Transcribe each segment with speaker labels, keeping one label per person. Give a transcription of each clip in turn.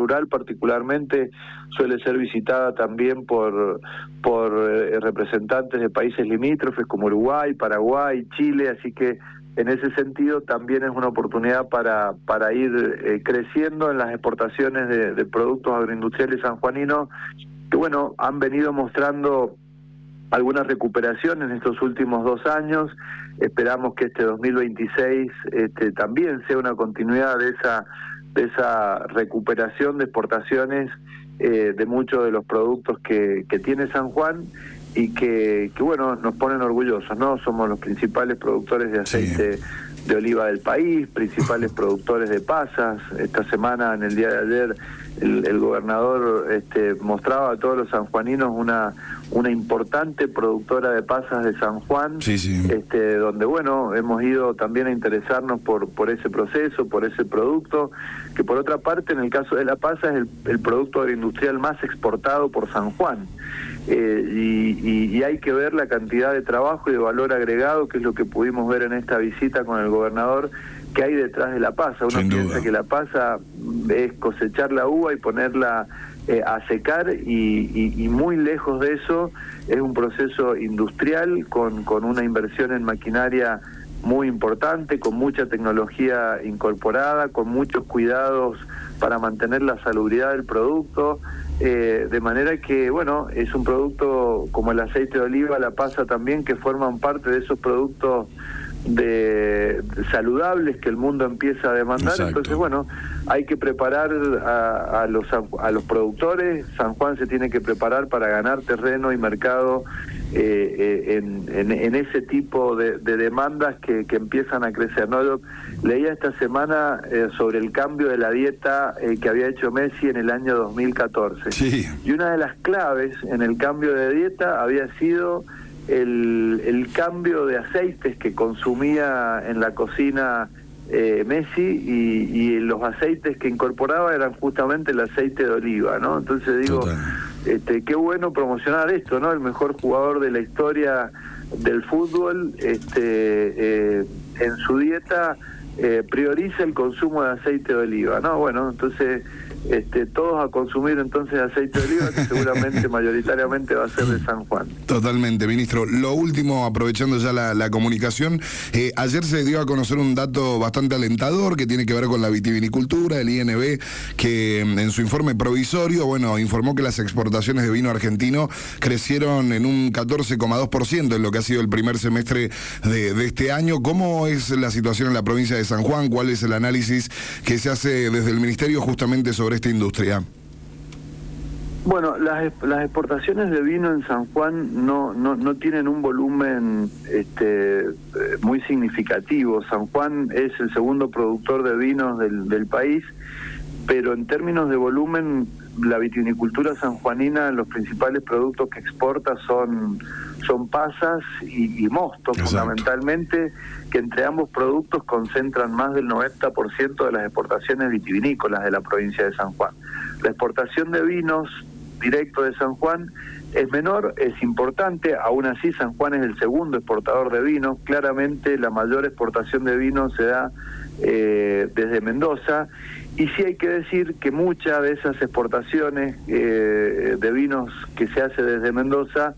Speaker 1: rural particularmente suele ser visitada también por representantes de países limítrofes como Uruguay, Paraguay, Chile, así que en ese sentido también es una oportunidad para ir creciendo en las exportaciones de productos agroindustriales sanjuaninos, que bueno, han venido mostrando alguna recuperación en estos últimos 2 años. Esperamos que este 2026 también sea una continuidad de esa recuperación de exportaciones de muchos de los productos que tiene San Juan y que bueno, nos ponen orgullosos, ¿no? Somos los principales productores de aceite de oliva del país, principales productores de pasas. Esta semana, en el día de ayer, el gobernador mostraba a todos los sanjuaninos una importante productora de pasas de San Juan, donde bueno, hemos ido también a interesarnos por ese proceso, por ese producto, que por otra parte, en el caso de la pasa, es el producto agroindustrial más exportado por San Juan. Y hay que ver la cantidad de trabajo y de valor agregado, que es lo que pudimos ver en esta visita con el gobernador, que hay detrás de la pasa. Uno piensa que la pasa es cosechar la uva y ponerla a secar, y muy lejos de eso. Es un proceso industrial con una inversión en maquinaria muy importante, con mucha tecnología incorporada, con muchos cuidados para mantener la salubridad del producto, de manera que, bueno, es un producto como el aceite de oliva, la pasa también, que forman parte de esos productos saludables que el mundo empieza a demandar. Exacto. Entonces, bueno, hay que preparar a los productores. San Juan se tiene que preparar para ganar terreno y mercado en ese tipo de demandas que empiezan a crecer, ¿no? Yo leía esta semana sobre el cambio de la dieta que había hecho Messi en el año 2014. Sí. Y una de las claves en el cambio de dieta había sido el cambio de aceites que consumía en la cocina Messi, y los aceites que incorporaba eran justamente el aceite de oliva, ¿no? Entonces digo, qué bueno promocionar esto, ¿no? El mejor jugador de la historia del fútbol, en su dieta prioriza el consumo de aceite de oliva, ¿no? Bueno, entonces todos a consumir entonces aceite de oliva, que seguramente mayoritariamente va a ser de San Juan.
Speaker 2: Totalmente, ministro. Lo último, aprovechando ya la comunicación, ayer se dio a conocer un dato bastante alentador que tiene que ver con la vitivinicultura, el INB, que en su informe provisorio, bueno, informó que las exportaciones de vino argentino crecieron en un 14,2% en lo que ha sido el primer semestre de este año. ¿Cómo es la situación en la provincia de San Juan? ¿Cuál es el análisis que se hace desde el ministerio justamente sobre esta industria?
Speaker 1: Bueno, las exportaciones de vino en San Juan no tienen un volumen muy significativo. San Juan es el segundo productor de vinos del país, pero en términos de volumen, la vitivinicultura sanjuanina, los principales productos que exporta son pasas y mosto. Exacto. Fundamentalmente, que entre ambos productos concentran más del 90% de las exportaciones vitivinícolas de la provincia de San Juan. La exportación de vinos directo de San Juan es menor, es importante. Aún así, San Juan es el segundo exportador de vinos. Claramente la mayor exportación de vinos se da desde Mendoza, y sí hay que decir que muchas de esas exportaciones de vinos que se hace desde Mendoza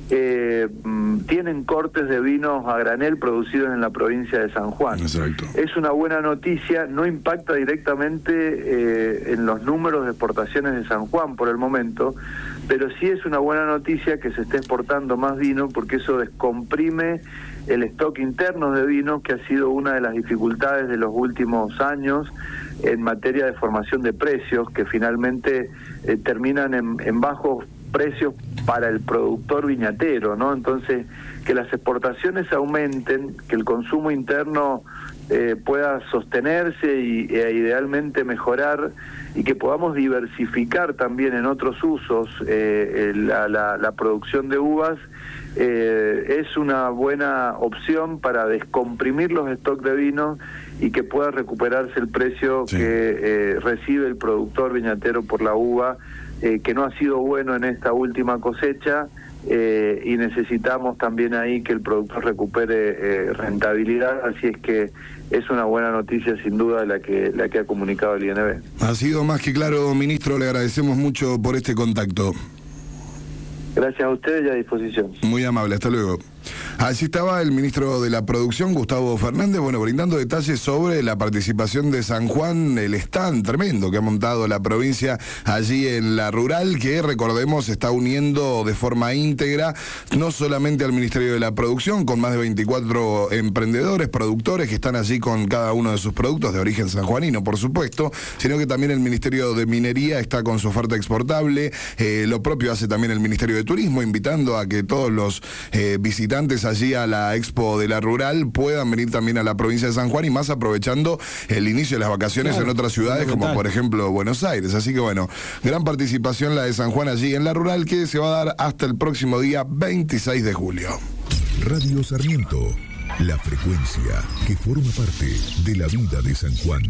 Speaker 1: tienen cortes de vinos a granel producidos en la provincia de San Juan. Exacto. Es una buena noticia, no impacta directamente en los números de exportaciones de San Juan por el momento, pero sí es una buena noticia que se esté exportando más vino, porque eso descomprime el stock interno de vino, que ha sido una de las dificultades de los últimos años en materia de formación de precios, que finalmente terminan en bajos precios para el productor viñatero, ¿no? Entonces, que las exportaciones aumenten, que el consumo interno pueda sostenerse e idealmente mejorar, y que podamos diversificar también en otros usos la producción de uvas, es una buena opción para descomprimir los stocks de vino y que pueda recuperarse el precio que recibe el productor viñatero por la uva, que no ha sido bueno en esta última cosecha, y necesitamos también ahí que el productor recupere rentabilidad, así es que es una buena noticia sin duda la que ha comunicado el INB.
Speaker 2: Ha sido más que claro, ministro, le agradecemos mucho por este contacto.
Speaker 1: Gracias a ustedes y a disposición.
Speaker 2: Muy amable, hasta luego. Allí estaba el ministro de la Producción, Gustavo Fernández, brindando detalles sobre la participación de San Juan, el stand tremendo que ha montado la provincia allí en la rural, que recordemos está uniendo de forma íntegra no solamente al Ministerio de la Producción, con más de 24 emprendedores, productores que están allí con cada uno de sus productos de origen sanjuanino, por supuesto, sino que también el Ministerio de Minería está con su oferta exportable, lo propio hace también el Ministerio de Turismo, invitando a que todos los visitantes allí a la Expo de la Rural puedan venir también a la provincia de San Juan, y más aprovechando el inicio de las vacaciones en otras ciudades como por ejemplo Buenos Aires. Así que gran participación la de San Juan allí en la Rural, que se va a dar hasta el próximo día 26 de julio.
Speaker 3: Radio Sarmiento, la frecuencia que forma parte de la vida de San Juan.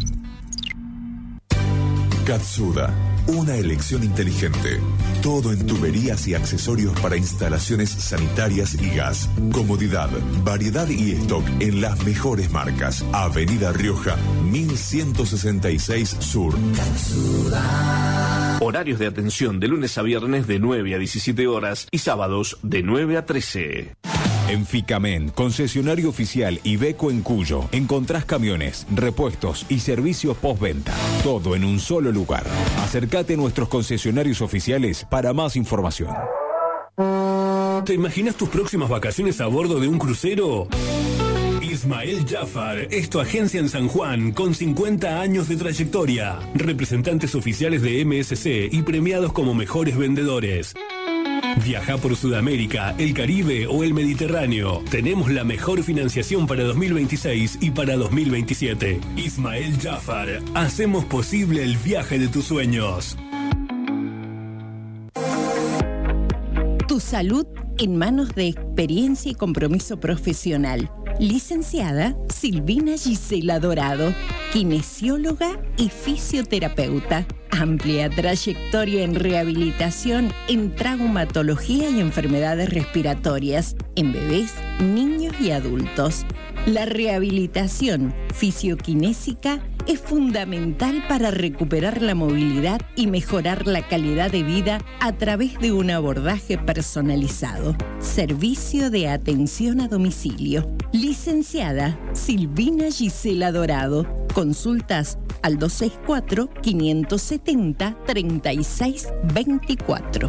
Speaker 3: Katsuda, una elección inteligente. Todo en tuberías y accesorios para instalaciones sanitarias y gas. Comodidad, variedad y stock en las mejores marcas. Avenida Rioja, 1166 Sur.
Speaker 4: Katsuda. Horarios de atención de lunes a viernes de 9 a 17 horas y sábados de 9 a 13.
Speaker 5: En Ficamen, concesionario oficial Iveco en Cuyo, encontrás camiones, repuestos y servicios postventa. Todo en un solo lugar. Acércate a nuestros concesionarios oficiales para más información.
Speaker 6: ¿Te imaginas tus próximas vacaciones a bordo de un crucero? Ismael Jafar es tu agencia en San Juan con 50 años de trayectoria. Representantes oficiales de MSC y premiados como mejores vendedores. Viaja por Sudamérica, el Caribe o el Mediterráneo. Tenemos la mejor financiación para 2026 y para 2027. Ismael Jafar, hacemos posible el viaje de tus sueños.
Speaker 7: Tu salud en manos de experiencia y compromiso profesional. Licenciada Silvina Gisela Dorado, kinesióloga y fisioterapeuta. Amplia trayectoria en rehabilitación, en traumatología y enfermedades respiratorias, en bebés, niños y adultos. La rehabilitación fisioquinésica es fundamental para recuperar la movilidad y mejorar la calidad de vida a través de un abordaje personalizado. Servicio de atención a domicilio. Licenciada Silvina Gisela Dorado. Consultas al 264-570-3624.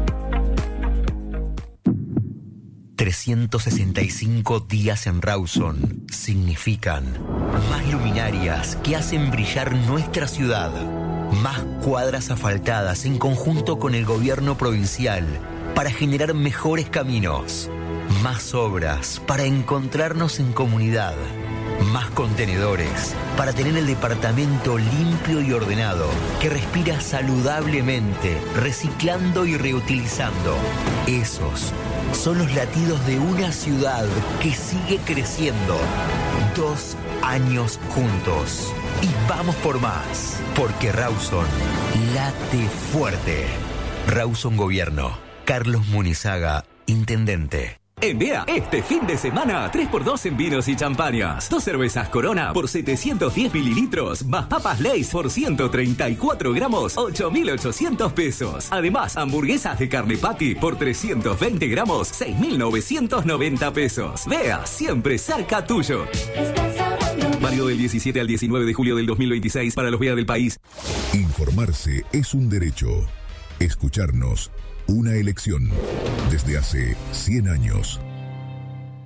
Speaker 8: 365 días en Rawson significan más luminarias que hacen brillar nuestra ciudad, más cuadras asfaltadas en conjunto con el gobierno provincial para generar mejores caminos, más obras para encontrarnos en comunidad, más contenedores para tener el departamento limpio y ordenado, que respira saludablemente, reciclando y reutilizando. Esos son los latidos de una ciudad que sigue creciendo. 2 años juntos. Y vamos por más, porque Rawson late fuerte. Rawson Gobierno. Carlos Munizaga, Intendente.
Speaker 9: En Día, este fin de semana, 3x2 en vinos y champañas. 2 cervezas Corona por 710 mililitros, más papas Lay's por 134 gramos, 8.800 pesos. Además, hamburguesas de carne patty por 320 gramos, 6.990 pesos. Vea, siempre cerca tuyo. Válido del 17 al 19 de julio del 2026 para los Vea del país.
Speaker 3: Informarse es un derecho. Escucharnos, una elección. Desde hace 100 años.